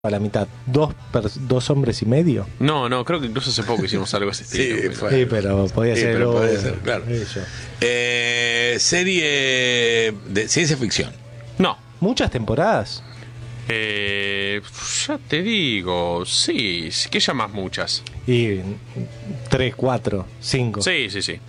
a la mitad. ¿Dos hombres y medio? No, creo que incluso hace poco hicimos algo de ese estilo. Sí, pero podía ser. Pero podía ser, claro. Eso. Serie de ciencia ficción. No. ¿Muchas temporadas? Ya te digo, sí. ¿Qué llamas muchas? Y 3, 4, 5. Sí.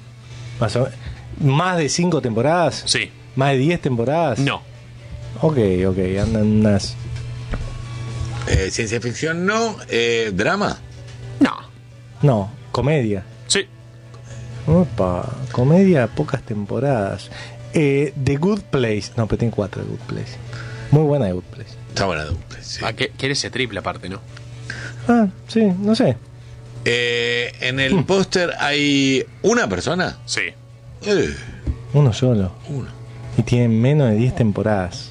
¿Más de 5 temporadas? Sí. ¿Más de 10 temporadas? No. Ok, andan unas. Ciencia ficción no. Drama. No. Comedia. Sí. Opa, comedia, pocas temporadas. The Good Place. No, pero tiene 4 The Good Place. Muy buena The Good Place. Está buena dupla. Sí. Quiere ese triple aparte, ¿no? Ah, sí, no sé. En el póster hay una persona. Sí. Uno solo. Uno. Y tiene menos de 10 temporadas.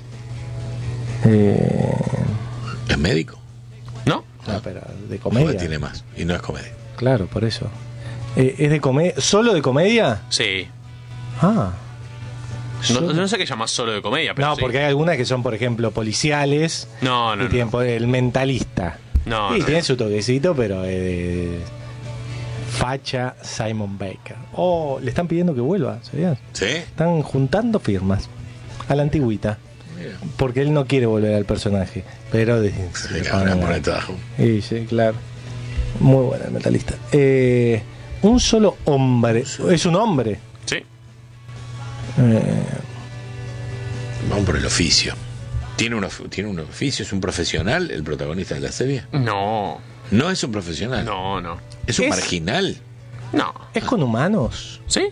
¿Es médico? ¿No? No, pero de No, comedia. tiene más. Y no es comedia. Claro, por eso. ¿Es de comedia? ¿Solo de comedia? Sí. Ah. No sé qué llamas solo de comedia, pero No, sí. porque hay algunas que son, por ejemplo, policiales. No. Y tienen el mentalista. No, Y no. tiene su toquecito, pero facha Simon Baker. Oh, le están pidiendo que vuelva, ¿sabías? ¿Sí? Están juntando firmas a la antigüita. Mira. Porque él no quiere volver al personaje. Pero Le van a poner todo. Sí, claro. Muy buena el mentalista. Un solo hombre. Es un hombre. Sí. Vamos por el oficio. ¿Tiene un oficio? ¿Es un profesional el protagonista de la serie? No. No es un profesional. No. ¿Es un Es- marginal? No. ¿Es con humanos? ¿Sí?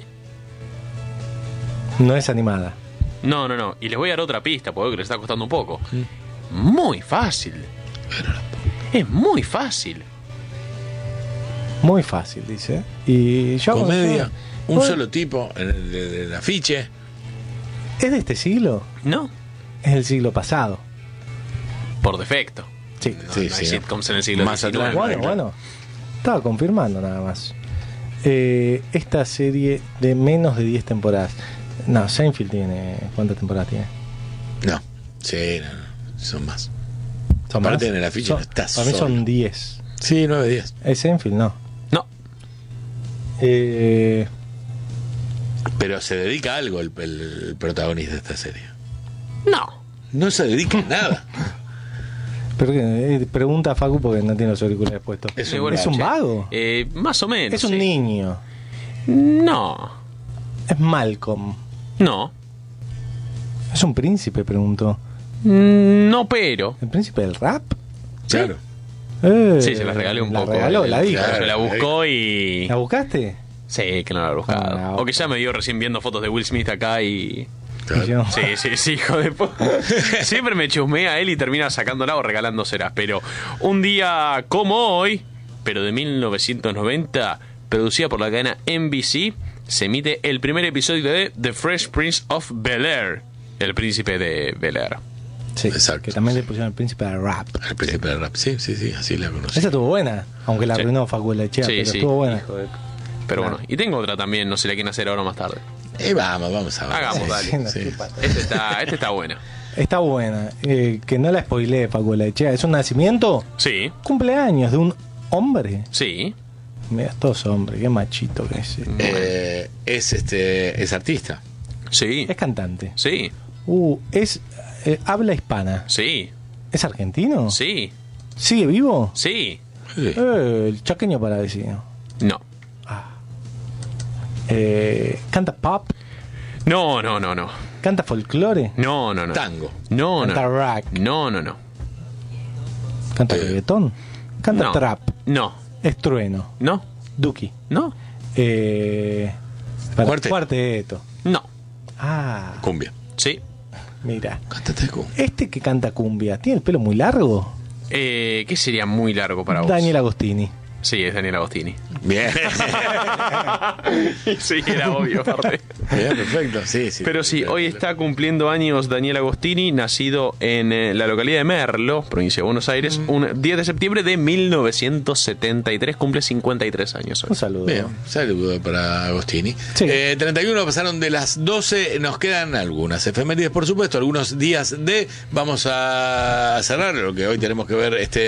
No es animada. No. Y les voy a dar otra pista, porque creo que les está costando un poco. Muy fácil. Es muy fácil. Muy fácil, dice. Y yo. Comedia. Un Bueno, solo tipo en el afiche. ¿Es de este siglo? No. Es del siglo pasado. Por defecto. Sí. No, Sí, no hay sí. sitcoms en el siglo Más XIX. atrás. Bueno. Estaba confirmando nada más. Esta serie de menos de 10 temporadas. No, Seinfeld tiene. ¿Cuántas temporadas tiene? No. Sí, no. Son más. ¿Son Aparte más? en el afiche no está Para mí solo. son 10. Sí, 9, 10. ¿Es Seinfeld? No. No. Pero se dedica a algo el protagonista de esta serie. No. No se dedica a nada. Pero pregunta a Facu porque no tiene los auriculares puestos. Es Sí, un bueno, ¿Es un che. vago? Más o menos. Es un sí. niño. No. Es Malcolm. No. ¿Es un príncipe? Preguntó. No, pero. ¿El príncipe del rap? Claro. Sí, se la regalé un la poco. regaló, la dijo. Claro. Se la buscó y. ¿La buscaste? Sí, que no la he buscado. Ah, O que ya me dio recién viendo fotos de Will Smith acá y. Claro. Y yo- Sí, hijo de siempre me chusmea a él y termina sacándola o regalándoselas. Pero un día como hoy, pero de 1990, producida por la cadena NBC, se emite el primer episodio de The Fresh Prince of Bel-Air, el príncipe de Bel-Air. Sí, Exacto. que también le pusieron el príncipe del rap. El príncipe del rap. Sí, así la conocí. Esa estuvo buena, aunque la Sí. arruinó Facu Lechea, Sí, pero sí. estuvo buena. Pero bueno, y tengo otra también, no sé la quieren hacer ahora o más tarde. Vamos a ver. Hagamos, dale. No, Sí. ¿qué pasa? Este está buena. Está buena. Que no la spoilee, Facu Lechea. ¿Es un nacimiento? Sí, Cumpleaños de un hombre. sí. Mira, estos hombres, qué machito que es. Es artista. Sí, Es cantante. sí, Es habla hispana. sí, ¿Es argentino? sí, ¿Sigue vivo? sí. Sí. El chaqueño palavecino. No. Canta pop, No. canta folclore, No. Tango. No. canta rock, No. canta reggaetón, canta No. trap, No. es trueno, No. Duki. No. Cuarteto. No. Ah, Cumbia. Sí. mira. Cántate cumbia. Este que canta cumbia, ¿tiene el pelo muy largo? ¿Qué sería muy largo para vos? Daniel Agostini. Sí, es Daniel Agostini. Bien. Sí, era obvio, aparte. Bien, perfecto. Sí, sí. Pero sí, hoy está cumpliendo años Daniel Agostini, nacido en la localidad de Merlo, provincia de Buenos Aires, un 10 de septiembre de 1973, cumple 53 años hoy. Un saludo. Bien, saludo para Agostini. Sí. 31 pasaron de las 12, nos quedan algunas efemérides, por supuesto, algunos días de... Vamos a cerrar lo que hoy tenemos que ver